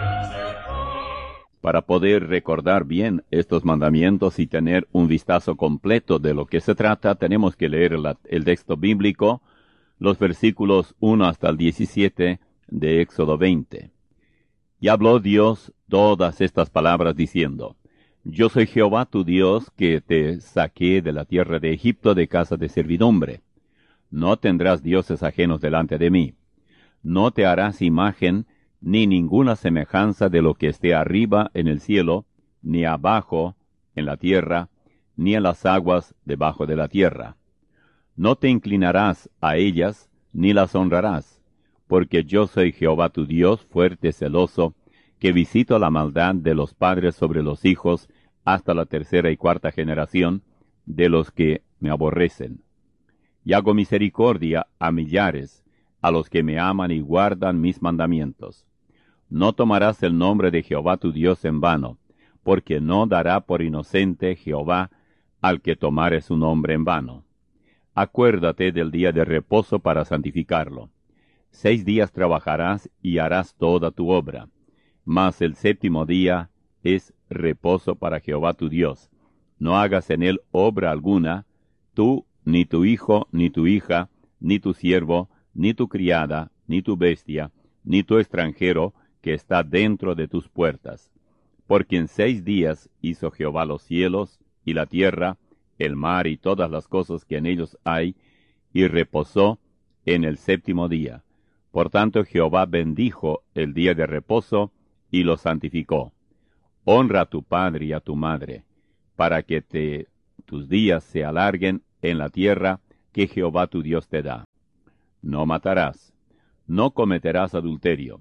Para poder recordar bien estos mandamientos y tener un vistazo completo de lo que se trata, tenemos que leer el texto bíblico, los versículos 1 hasta el 17 de Éxodo 20. Y habló Dios todas estas palabras diciendo: Yo soy Jehová tu Dios, que te saqué de la tierra de Egipto de casa de servidumbre. No tendrás dioses ajenos delante de mí. No te harás imagen ni ninguna semejanza de lo que esté arriba en el cielo, ni abajo en la tierra, ni en las aguas debajo de la tierra. No te inclinarás a ellas, ni las honrarás, porque yo soy Jehová tu Dios, fuerte, celoso, que visito la maldad de los padres sobre los hijos hasta la tercera y cuarta generación de los que me aborrecen. Y hago misericordia a millares, a los que me aman y guardan mis mandamientos. No tomarás el nombre de Jehová tu Dios en vano, porque no dará por inocente Jehová al que tomare su nombre en vano. Acuérdate del día de reposo para santificarlo. 6 días trabajarás y harás toda tu obra, mas el séptimo día es reposo para Jehová tu Dios. No hagas en él obra alguna, tú, ni tu hijo, ni tu hija, ni tu siervo, ni tu criada, ni tu bestia, ni tu extranjero que está dentro de tus puertas. Porque en 6 días hizo Jehová los cielos y la tierra, el mar y todas las cosas que en ellos hay, y reposó en el séptimo día. Por tanto Jehová bendijo el día de reposo y lo santificó. Honra a tu padre y a tu madre, para que tus días se alarguen en la tierra que Jehová tu Dios te da. No matarás, no cometerás adulterio,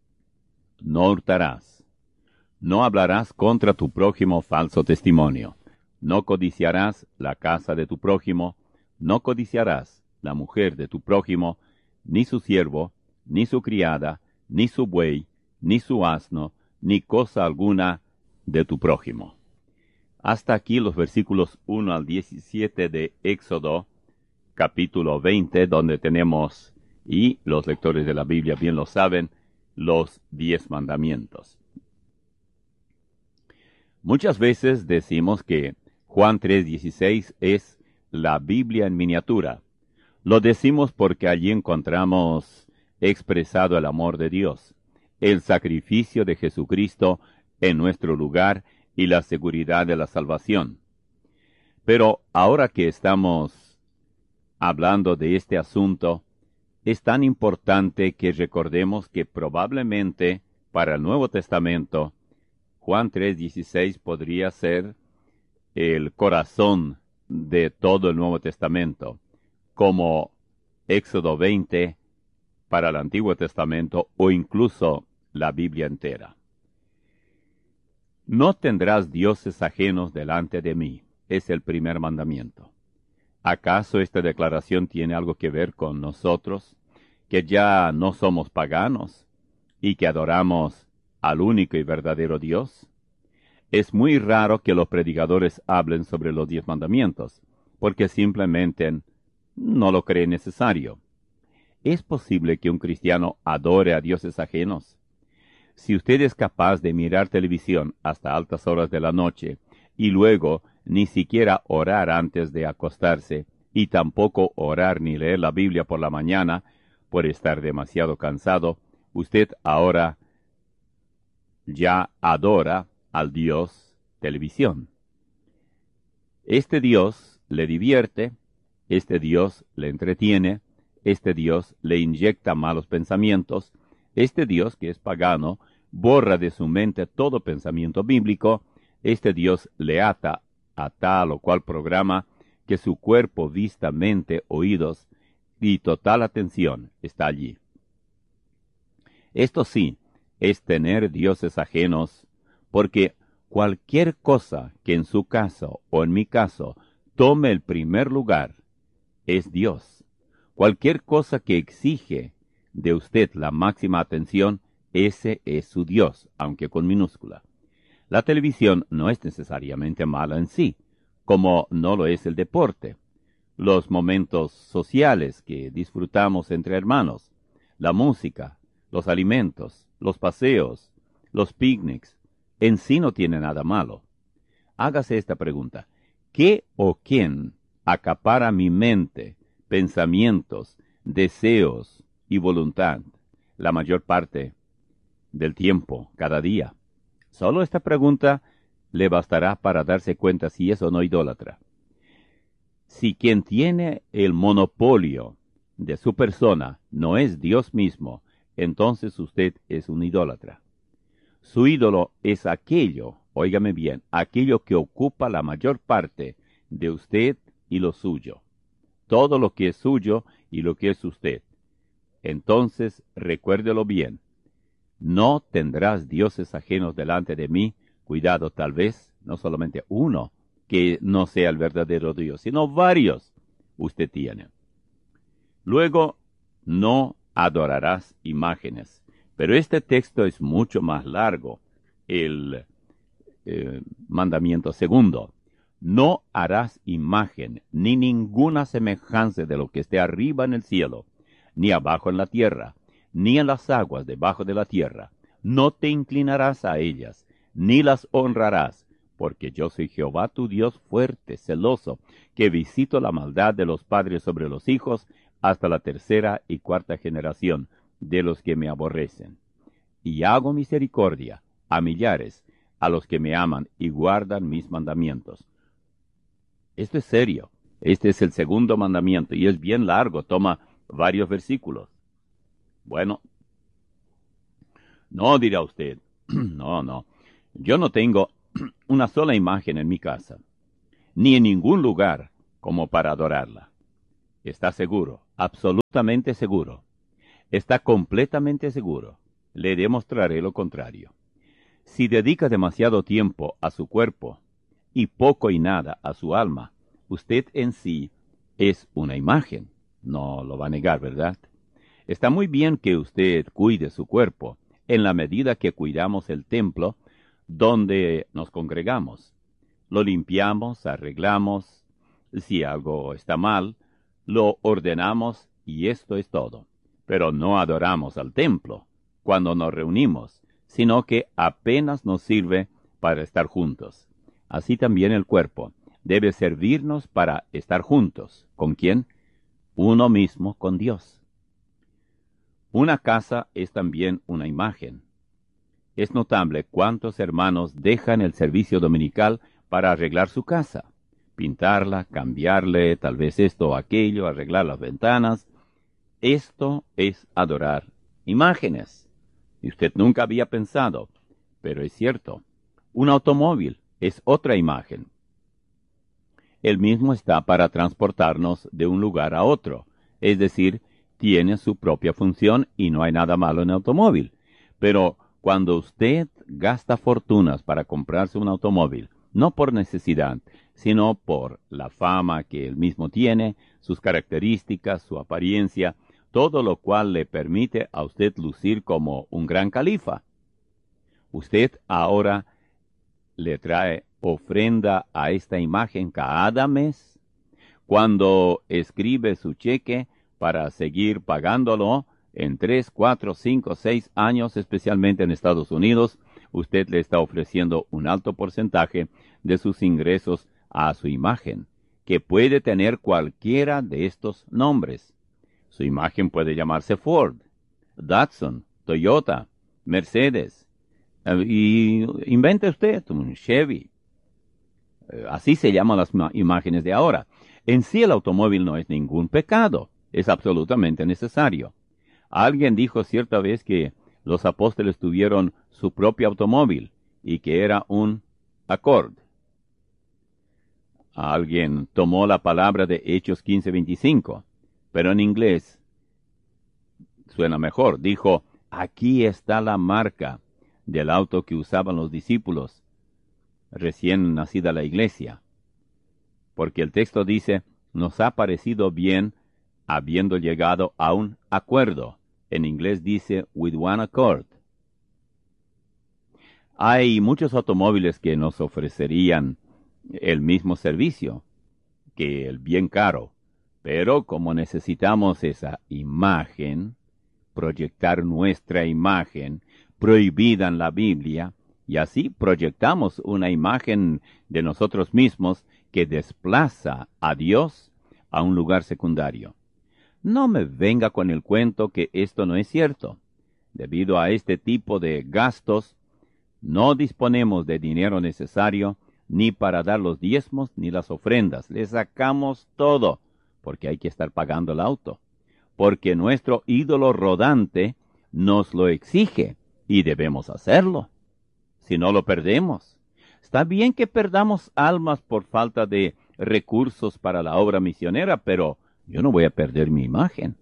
no hurtarás, no hablarás contra tu prójimo falso testimonio, no codiciarás la casa de tu prójimo, no codiciarás la mujer de tu prójimo, ni su siervo, ni su criada, ni su buey, ni su asno, ni cosa alguna de tu prójimo. Hasta aquí los versículos 1 al 17 de Éxodo, capítulo 20, donde tenemos, y los lectores de la Biblia bien lo saben, los 10 mandamientos. Muchas veces decimos que Juan 3:16 es la Biblia en miniatura. Lo decimos porque allí encontramos expresado el amor de Dios, el sacrificio de Jesucristo en nuestro lugar y la seguridad de la salvación. Pero ahora que estamos hablando de este asunto, es tan importante que recordemos que probablemente para el Nuevo Testamento, Juan 3:16 podría ser el corazón de todo el Nuevo Testamento, como Éxodo 20 para el Antiguo Testamento o incluso la Biblia entera. No tendrás dioses ajenos delante de mí, es el primer mandamiento. ¿Acaso esta declaración tiene algo que ver con nosotros, que ya no somos paganos y que adoramos al único y verdadero Dios? Es muy raro que los predicadores hablen sobre los 10 mandamientos, porque simplemente no lo creen necesario. ¿Es posible que un cristiano adore a dioses ajenos? Si usted es capaz de mirar televisión hasta altas horas de la noche y luego ni siquiera orar antes de acostarse y tampoco orar ni leer la Biblia por la mañana por estar demasiado cansado, usted ahora ya adora al Dios televisión. Este Dios le divierte, este Dios le entretiene, este Dios le inyecta malos pensamientos, este Dios que es pagano borra de su mente todo pensamiento bíblico, este Dios le ata a tal o cual programa que su cuerpo, vista, mente, oídos y total atención está allí. Esto sí, es tener dioses ajenos, porque cualquier cosa que en su caso o en mi caso tome el primer lugar es Dios. Cualquier cosa que exige de usted la máxima atención, ese es su Dios, aunque con minúscula. La televisión no es necesariamente mala en sí, como no lo es el deporte, los momentos sociales que disfrutamos entre hermanos, la música, los alimentos, los paseos, los picnics, en sí no tiene nada malo. Hágase esta pregunta: ¿qué o quién acapara mi mente, pensamientos, deseos y voluntad la mayor parte del tiempo, cada día? Solo esta pregunta le bastará para darse cuenta si es o no idólatra. Si quien tiene el monopolio de su persona no es Dios mismo, entonces usted es un idólatra. Su ídolo es aquello, óigame bien, aquello que ocupa la mayor parte de usted y lo suyo. Todo lo que es suyo y lo que es usted. Entonces, recuérdelo bien. No tendrás dioses ajenos delante de mí. Cuidado, tal vez, no solamente uno, que no sea el verdadero Dios, sino varios usted tiene. Luego, no adorarás imágenes. Pero este texto es mucho más largo. El mandamiento segundo: no harás imagen ni ninguna semejanza de lo que esté arriba en el cielo, ni abajo en la tierra, ni en las aguas debajo de la tierra. No te inclinarás a ellas, ni las honrarás, porque yo soy Jehová tu Dios fuerte, celoso, que visito la maldad de los padres sobre los hijos hasta la tercera y cuarta generación de los que me aborrecen. Y hago misericordia a millares, a los que me aman y guardan mis mandamientos. Esto es serio. Este es el segundo mandamiento y es bien largo, toma varios versículos. Bueno, no dirá usted, no, yo no tengo una sola imagen en mi casa, ni en ningún lugar como para adorarla. Está seguro, absolutamente seguro. Está completamente seguro. Le demostraré lo contrario. Si dedica demasiado tiempo a su cuerpo y poco y nada a su alma, usted en sí es una imagen. No lo va a negar, ¿verdad? Está muy bien que usted cuide su cuerpo en la medida que cuidamos el templo donde nos congregamos. Lo limpiamos, arreglamos. Si algo está mal, lo ordenamos y esto es todo. Pero no adoramos al templo cuando nos reunimos, sino que apenas nos sirve para estar juntos. Así también el cuerpo debe servirnos para estar juntos. ¿Con quién? Uno mismo con Dios. Una casa es también una imagen. Es notable cuántos hermanos dejan el servicio dominical para arreglar su casa, pintarla, cambiarle tal vez esto o aquello, arreglar las ventanas. Esto es adorar imágenes. Y usted nunca había pensado, pero es cierto. Un automóvil es otra imagen. El mismo está para transportarnos de un lugar a otro, es decir, tiene su propia función y no hay nada malo en el automóvil. Pero cuando usted gasta fortunas para comprarse un automóvil, no por necesidad, sino por la fama que él mismo tiene, sus características, su apariencia, todo lo cual le permite a usted lucir como un gran califa. Usted ahora le trae ofrenda a esta imagen cada mes. Cuando escribe su cheque para seguir pagándolo en 3, 4, 5, 6 años, especialmente en Estados Unidos, usted le está ofreciendo un alto porcentaje de sus ingresos a su imagen, que puede tener cualquiera de estos nombres. Su imagen puede llamarse Ford, Datsun, Toyota, Mercedes, y invente usted un Chevy. Así se llaman las imágenes de ahora. En sí el automóvil no es ningún pecado, es absolutamente necesario. Alguien dijo cierta vez que los apóstoles tuvieron su propio automóvil y que era un Accord. Alguien tomó la palabra de Hechos 15:25, pero en inglés suena mejor. Dijo, aquí está la marca del auto que usaban los discípulos recién nacida la iglesia. Porque el texto dice, nos ha parecido bien habiendo llegado a un acuerdo. En inglés dice, with one accord. Hay muchos automóviles que nos ofrecerían el mismo servicio que el bien caro, pero como necesitamos esa imagen, proyectar nuestra imagen, prohibida en la Biblia, y así proyectamos una imagen de nosotros mismos que desplaza a Dios a un lugar secundario. No me venga con el cuento que esto no es cierto. Debido a este tipo de gastos, no disponemos de dinero necesario ni para dar los diezmos ni las ofrendas. Le sacamos todo, porque hay que estar pagando el auto. Porque nuestro ídolo rodante nos lo exige y debemos hacerlo. Si no lo perdemos. Está bien que perdamos almas por falta de recursos para la obra misionera, pero yo no voy a perder mi imagen.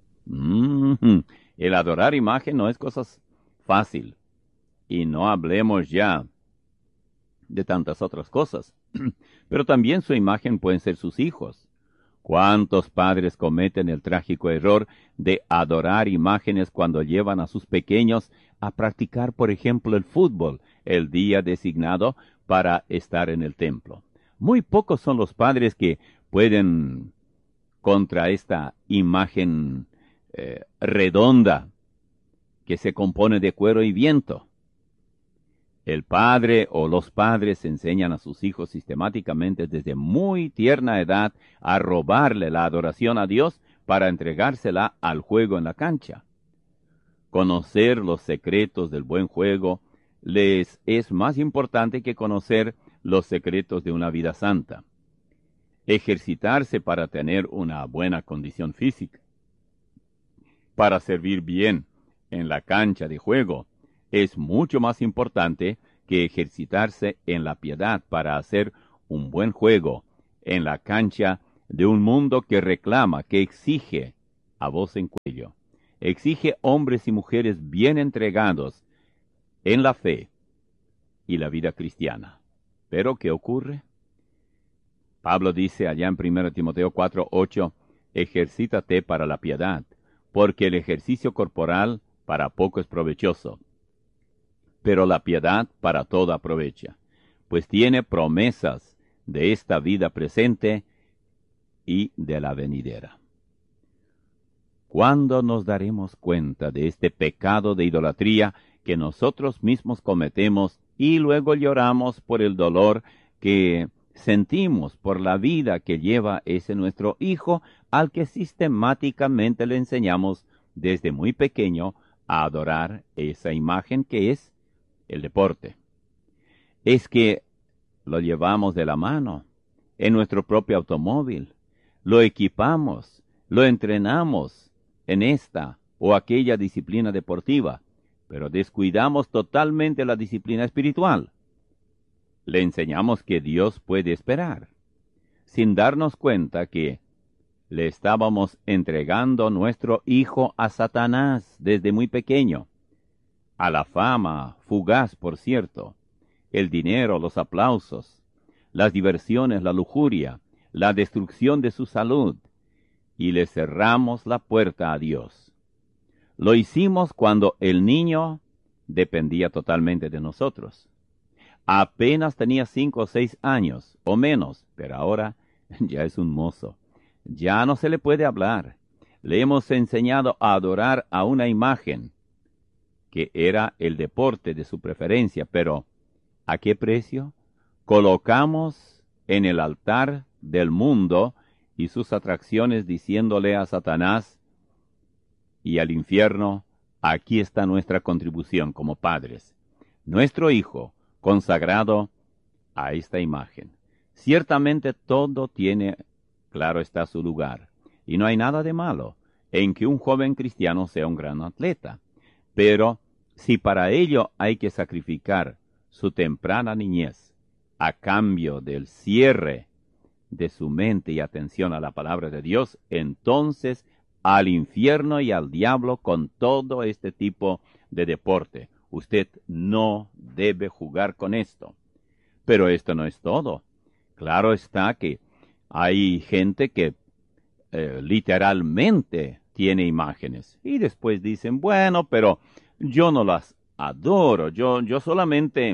El adorar imagen no es cosa fácil. Y no hablemos ya de tantas otras cosas. Pero también su imagen pueden ser sus hijos. ¿Cuántos padres cometen el trágico error de adorar imágenes cuando llevan a sus pequeños a practicar, por ejemplo, el fútbol el día designado para estar en el templo? Muy pocos son los padres que pueden contra esta imagen redonda que se compone de cuero y viento. El padre o los padres enseñan a sus hijos sistemáticamente desde muy tierna edad a robarle la adoración a Dios para entregársela al juego en la cancha. Conocer los secretos del buen juego les es más importante que conocer los secretos de una vida santa. Ejercitarse para tener una buena condición física, para servir bien en la cancha de juego, es mucho más importante que ejercitarse en la piedad para hacer un buen juego en la cancha de un mundo que reclama, que exige a voz en cuello, exige hombres y mujeres bien entregados en la fe y la vida cristiana. ¿Pero qué ocurre? Pablo dice allá en 1 Timoteo 4:8, ejercítate para la piedad, porque el ejercicio corporal para poco es provechoso, pero la piedad para todo aprovecha, pues tiene promesas de esta vida presente y de la venidera. ¿Cuándo nos daremos cuenta de este pecado de idolatría que nosotros mismos cometemos y luego lloramos por el dolor que sentimos por la vida que lleva ese nuestro hijo al que sistemáticamente le enseñamos desde muy pequeño a adorar esa imagen que es el deporte? Es que lo llevamos de la mano en nuestro propio automóvil, lo equipamos, lo entrenamos en esta o aquella disciplina deportiva, pero descuidamos totalmente la disciplina espiritual. Le enseñamos que Dios puede esperar, sin darnos cuenta que le estábamos entregando nuestro hijo a Satanás desde muy pequeño, a la fama, fugaz por cierto, el dinero, los aplausos, las diversiones, la lujuria, la destrucción de su salud, y le cerramos la puerta a Dios. Lo hicimos cuando el niño dependía totalmente de nosotros. Apenas tenía 5 o 6 años, o menos, pero ahora ya es un mozo. Ya no se le puede hablar. Le hemos enseñado a adorar a una imagen, que era el deporte de su preferencia, pero ¿a qué precio? Colocamos en el altar del mundo y sus atracciones diciéndole a Satanás y al infierno, aquí está nuestra contribución como padres. Nuestro hijo consagrado a esta imagen. Ciertamente todo tiene, claro está, su lugar, y no hay nada de malo en que un joven cristiano sea un gran atleta. Pero si para ello hay que sacrificar su temprana niñez a cambio del cierre de su mente y atención a la palabra de Dios, entonces al infierno y al diablo con todo este tipo de deporte. Usted no debe jugar con esto. Pero esto no es todo. Claro está que hay gente que literalmente tiene imágenes y después dicen, bueno, pero yo no las adoro, yo solamente,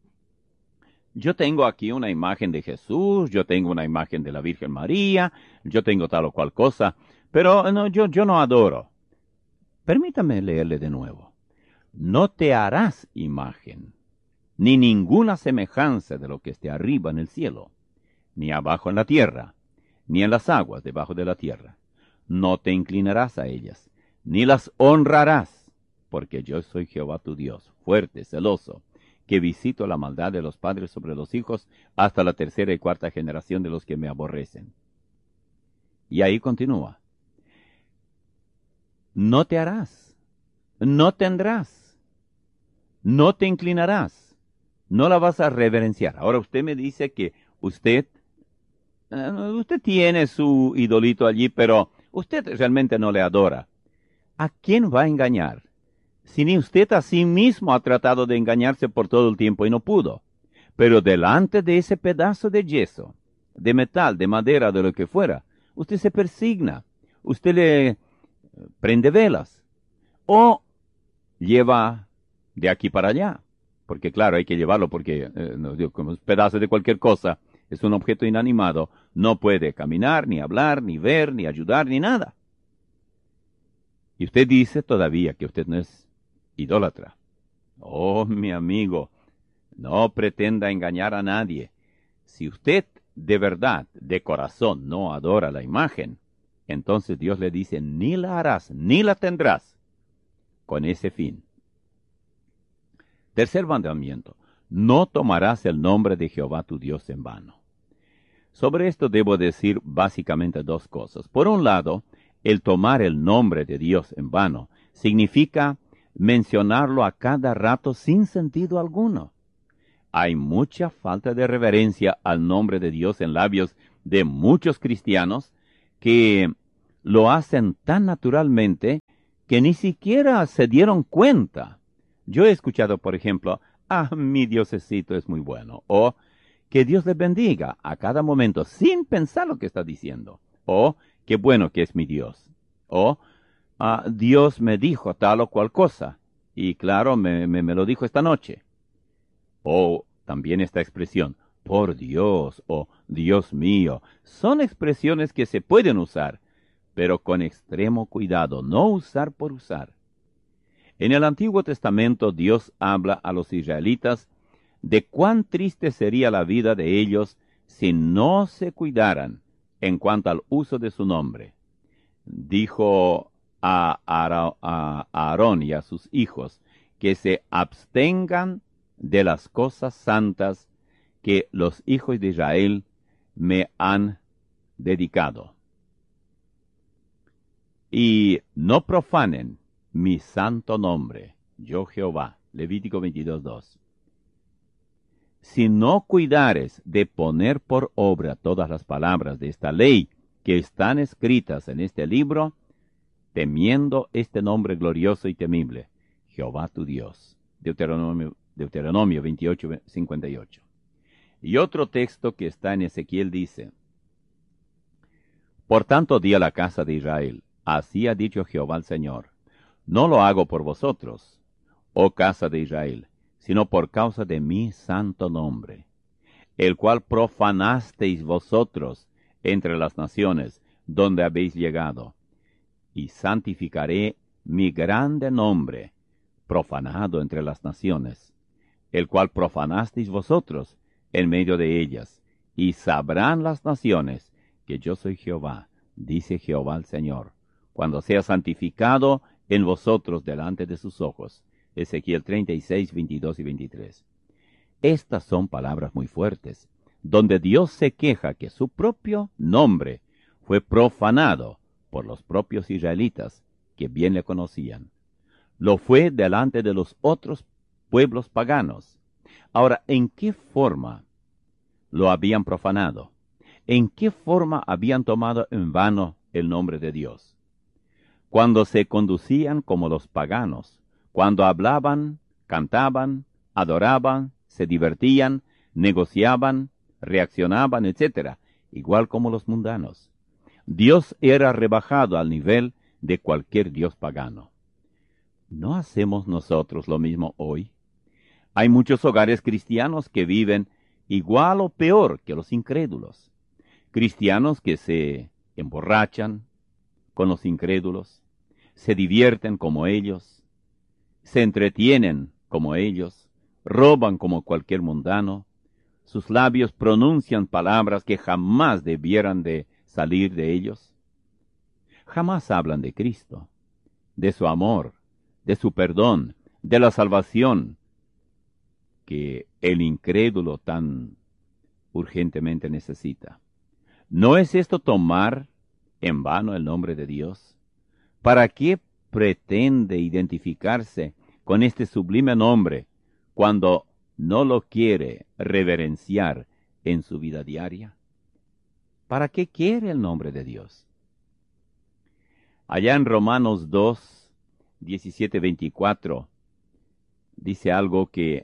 yo tengo aquí una imagen de Jesús, yo tengo una imagen de la Virgen María, yo tengo tal o cual cosa, pero no, yo no adoro. Permítame leerle de nuevo. No te harás imagen, ni ninguna semejanza de lo que esté arriba en el cielo, ni abajo en la tierra, ni en las aguas debajo de la tierra. No te inclinarás a ellas, ni las honrarás, porque yo soy Jehová tu Dios, fuerte, celoso, que visito la maldad de los padres sobre los hijos hasta la tercera y cuarta generación de los que me aborrecen. Y ahí continúa. No te harás, no tendrás, no te inclinarás, no la vas a reverenciar. Ahora usted me dice que usted tiene su idolito allí, pero usted realmente no le adora. ¿A quién va a engañar? Si ni usted a sí mismo ha tratado de engañarse por todo el tiempo y no pudo. Pero delante de ese pedazo de yeso, de metal, de madera, de lo que fuera, usted se persigna, usted le prende velas o lleva de aquí para allá. Porque claro, hay que llevarlo porque no, digo, como es pedazo de cualquier cosa, es un objeto inanimado, no puede caminar, ni hablar, ni ver, ni ayudar, ni nada. Y usted dice todavía que usted no es idólatra. Oh, mi amigo, no pretenda engañar a nadie. Si usted de verdad, de corazón, no adora la imagen, entonces Dios le dice, ni la harás, ni la tendrás, con ese fin. Tercer mandamiento, no tomarás el nombre de Jehová tu Dios en vano. Sobre esto debo decir básicamente dos cosas. Por un lado, el tomar el nombre de Dios en vano significa mencionarlo a cada rato sin sentido alguno. Hay mucha falta de reverencia al nombre de Dios en labios de muchos cristianos que lo hacen tan naturalmente que ni siquiera se dieron cuenta. Yo he escuchado, por ejemplo, mi Diosecito es muy bueno, o que Dios le bendiga a cada momento sin pensar lo que está diciendo, o qué bueno que es mi Dios, o Dios me dijo tal o cual cosa, y claro, me lo dijo esta noche. O también esta expresión, por Dios o Dios mío, son expresiones que se pueden usar, pero con extremo cuidado, no usar por usar. En el Antiguo Testamento Dios habla a los israelitas de cuán triste sería la vida de ellos si no se cuidaran en cuanto al uso de su nombre. Dijo a Aarón y a sus hijos que se abstengan de las cosas santas que los hijos de Israel me han dedicado. Y no profanen mi santo nombre, yo Jehová. Levítico 22:2. Si no cuidares de poner por obra todas las palabras de esta ley que están escritas en este libro, temiendo este nombre glorioso y temible, Jehová tu Dios. Deuteronomio 28:58. Y otro texto que está en Ezequiel dice, por tanto di a la casa de Israel, así ha dicho Jehová el Señor, no lo hago por vosotros, oh casa de Israel, sino por causa de mi santo nombre, el cual profanasteis vosotros entre las naciones donde habéis llegado, y santificaré mi grande nombre, profanado entre las naciones, el cual profanasteis vosotros en medio de ellas, y sabrán las naciones que yo soy Jehová, dice Jehová el Señor, cuando sea santificado en vosotros delante de sus ojos. Ezequiel 36, 22 y 23. Estas son palabras muy fuertes, donde Dios se queja que su propio nombre fue profanado por los propios israelitas, que bien le conocían. Lo fue delante de los otros pueblos paganos. Ahora, ¿en qué forma lo habían profanado? ¿En qué forma habían tomado en vano el nombre de Dios? Cuando se conducían como los paganos, cuando hablaban, cantaban, adoraban, se divertían, negociaban, reaccionaban, etc., igual como los mundanos. Dios era rebajado al nivel de cualquier dios pagano. ¿No hacemos nosotros lo mismo hoy? Hay muchos hogares cristianos que viven igual o peor que los incrédulos. Cristianos que se emborrachan con los incrédulos, se divierten como ellos, se entretienen como ellos, roban como cualquier mundano, sus labios pronuncian palabras que jamás debieran de salir de ellos. Jamás hablan de Cristo, de su amor, de su perdón, de la salvación que el incrédulo tan urgentemente necesita. ¿No es esto tomar en vano el nombre de Dios? ¿Para qué pretende identificarse con este sublime nombre cuando no lo quiere reverenciar en su vida diaria? ¿Para qué quiere el nombre de Dios? Allá en Romanos 2, 17, 24, dice algo que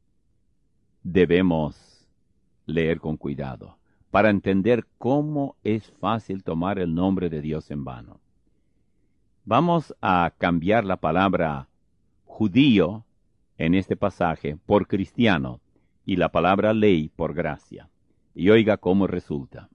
debemos leer con cuidado para entender cómo es fácil tomar el nombre de Dios en vano. Vamos a cambiar la palabra judío en este pasaje por cristiano y la palabra ley por gracia. Y oiga cómo resulta.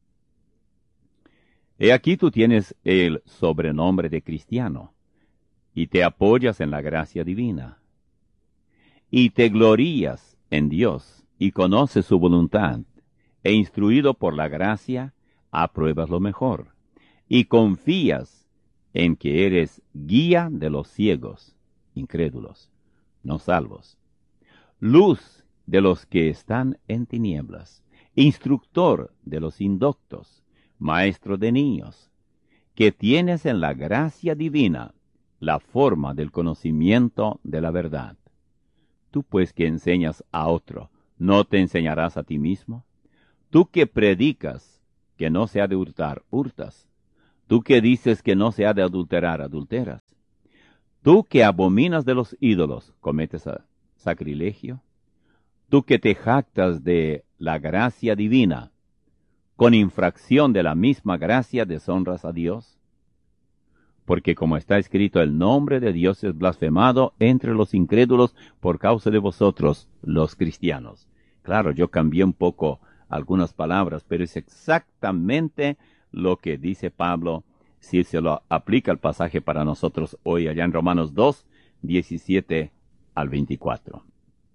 He aquí tú tienes el sobrenombre de cristiano y te apoyas en la gracia divina y te glorías en Dios y conoces su voluntad e instruido por la gracia apruebas lo mejor y confías en que eres guía de los ciegos, incrédulos, no salvos, luz de los que están en tinieblas, instructor de los indoctos, maestro de niños, que tienes en la gracia divina la forma del conocimiento de la verdad. Tú pues que enseñas a otro, ¿no te enseñarás a ti mismo? Tú que predicas que no se ha de hurtar, hurtas. Tú que dices que no se ha de adulterar, adulteras. Tú que abominas de los ídolos, cometes sacrilegio. Tú que te jactas de la gracia divina, con infracción de la misma gracia deshonras a Dios. Porque como está escrito, el nombre de Dios es blasfemado entre los incrédulos por causa de vosotros, los cristianos. Claro, yo cambié un poco algunas palabras, pero es exactamente lo que dice Pablo si se lo aplica el pasaje para nosotros hoy, allá en Romanos 2, 17 al 24.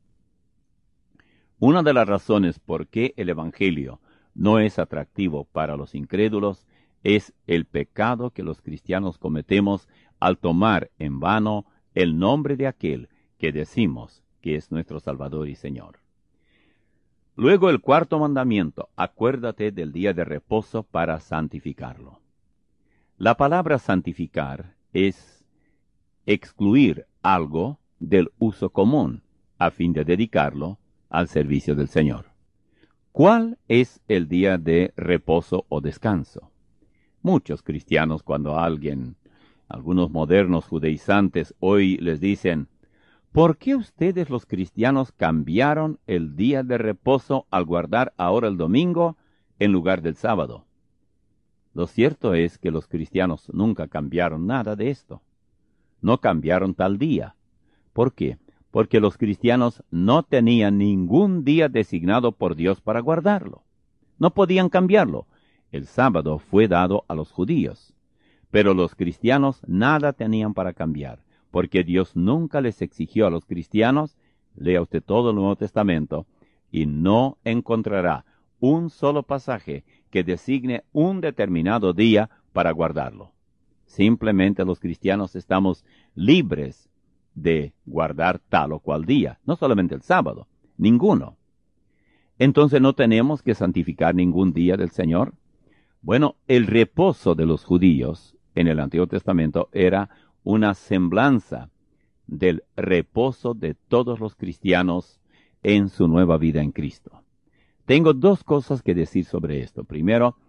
Una de las razones por qué el Evangelio no es atractivo para los incrédulos es el pecado que los cristianos cometemos al tomar en vano el nombre de aquel que decimos que es nuestro Salvador y Señor. Luego el cuarto mandamiento, acuérdate del día de reposo para santificarlo. La palabra santificar es excluir algo del uso común a fin de dedicarlo al servicio del Señor. ¿Cuál es el día de reposo o descanso? Muchos cristianos, cuando algunos modernos judaizantes hoy les dicen, ¿por qué ustedes los cristianos cambiaron el día de reposo al guardar ahora el domingo en lugar del sábado? Lo cierto es que los cristianos nunca cambiaron nada de esto. No cambiaron tal día. ¿Por qué? Porque los cristianos no tenían ningún día designado por Dios para guardarlo. No podían cambiarlo. El sábado fue dado a los judíos, pero los cristianos nada tenían para cambiar, porque Dios nunca les exigió a los cristianos, lea usted todo el Nuevo Testamento, y no encontrará un solo pasaje que designe un determinado día para guardarlo. Simplemente los cristianos estamos libres de guardar tal o cual día, no solamente el sábado, ninguno. Entonces no tenemos que santificar ningún día del Señor. Bueno, el reposo de los judíos en el Antiguo Testamento era una semblanza del reposo de todos los cristianos en su nueva vida en Cristo. Tengo dos cosas que decir sobre esto. Primero,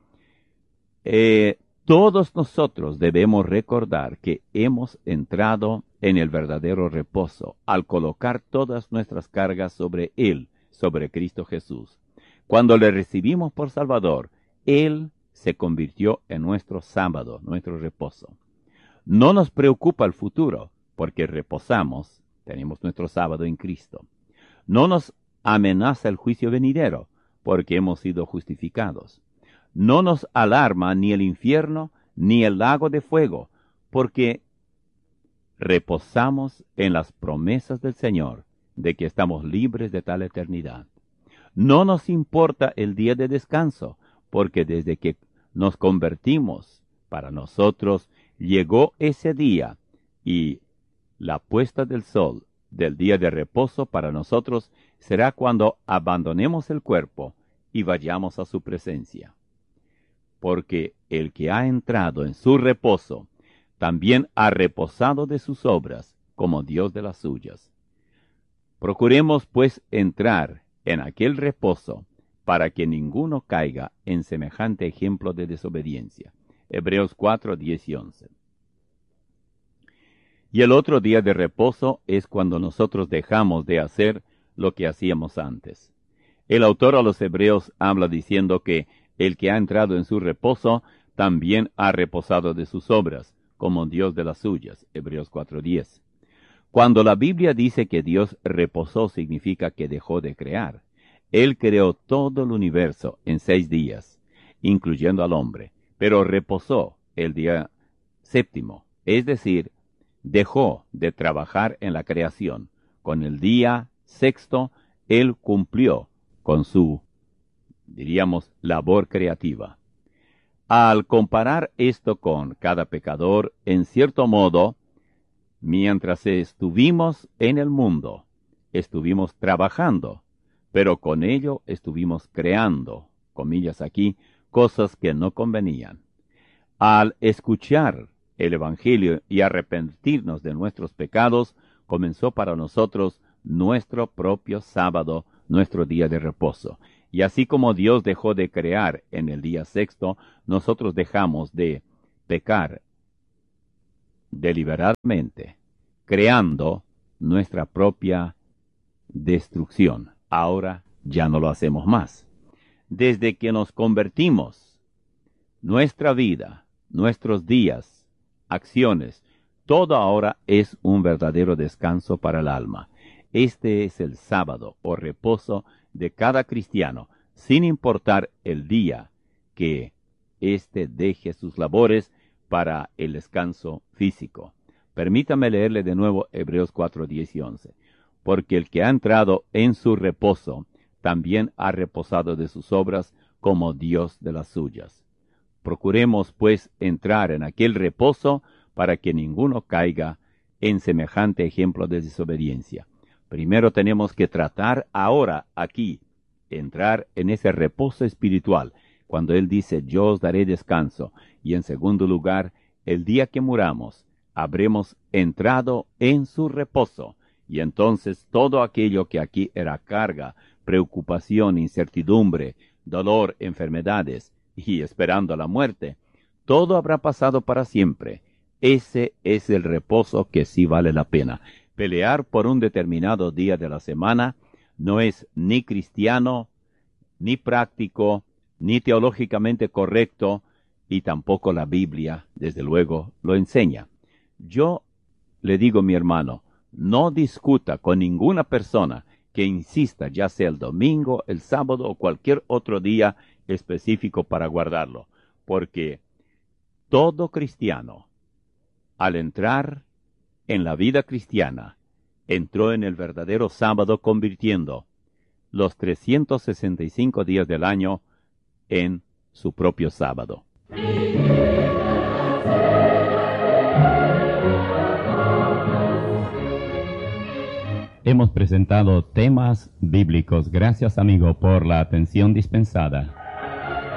todos nosotros debemos recordar que hemos entrado en el verdadero reposo al colocar todas nuestras cargas sobre Él, sobre Cristo Jesús. Cuando le recibimos por Salvador, Él se convirtió en nuestro sábado, nuestro reposo. No nos preocupa el futuro, porque reposamos, tenemos nuestro sábado en Cristo. No nos amenaza el juicio venidero, porque hemos sido justificados. No nos alarma ni el infierno, ni el lago de fuego, porque reposamos en las promesas del Señor de que estamos libres de tal eternidad. No nos importa el día de descanso, porque desde que nos convertimos, para nosotros llegó ese día, y la puesta del sol del día de reposo para nosotros será cuando abandonemos el cuerpo y vayamos a su presencia. Porque el que ha entrado en su reposo, también ha reposado de sus obras, como Dios de las suyas. Procuremos, pues, entrar en aquel reposo, para que ninguno caiga en semejante ejemplo de desobediencia. Hebreos 4, 10 y 11. Y el otro día de reposo es cuando nosotros dejamos de hacer lo que hacíamos antes. El autor a los Hebreos habla diciendo que el que ha entrado en su reposo también ha reposado de sus obras, como Dios de las suyas. Hebreos 4:10. Cuando la Biblia dice que Dios reposó, significa que dejó de crear. Él creó todo el universo en 6 días, incluyendo al hombre, pero reposó el día séptimo, es decir, dejó de trabajar en la creación. Con el día sexto, Él cumplió con su, diríamos, labor creativa. Al comparar esto con cada pecador, en cierto modo, mientras estuvimos en el mundo, estuvimos trabajando, pero con ello estuvimos creando, comillas aquí, cosas que no convenían. Al escuchar el Evangelio y arrepentirnos de nuestros pecados, comenzó para nosotros nuestro propio sábado, nuestro día de reposo. Y así como Dios dejó de crear en el día sexto, nosotros dejamos de pecar deliberadamente, creando nuestra propia destrucción. Ahora ya no lo hacemos más. Desde que nos convertimos, nuestra vida, nuestros días, acciones, todo ahora es un verdadero descanso para el alma. Este es el sábado o reposo de cada cristiano, sin importar el día que éste deje sus labores para el descanso físico. Permítame leerle de nuevo Hebreos 4, 10 y 11. Porque el que ha entrado en su reposo, también ha reposado de sus obras como Dios de las suyas. Procuremos, pues, entrar en aquel reposo para que ninguno caiga en semejante ejemplo de desobediencia. Primero tenemos que tratar ahora, aquí, entrar en ese reposo espiritual, cuando Él dice, yo os daré descanso. Y en segundo lugar, el día que muramos, habremos entrado en su reposo. Y entonces todo aquello que aquí era carga, preocupación, incertidumbre, dolor, enfermedades y esperando la muerte, todo habrá pasado para siempre. Ese es el reposo que sí vale la pena. Pelear por un determinado día de la semana no es ni cristiano, ni práctico, ni teológicamente correcto, y tampoco la Biblia, desde luego, lo enseña. Yo le digo, mi hermano, no discuta con ninguna persona que insista, ya sea el domingo, el sábado o cualquier otro día específico para guardarlo, porque todo cristiano, al entrar en la vida cristiana, entró en el verdadero sábado, convirtiendo los 365 días del año en su propio sábado. Hemos presentado temas bíblicos. Gracias, amigo, por la atención dispensada.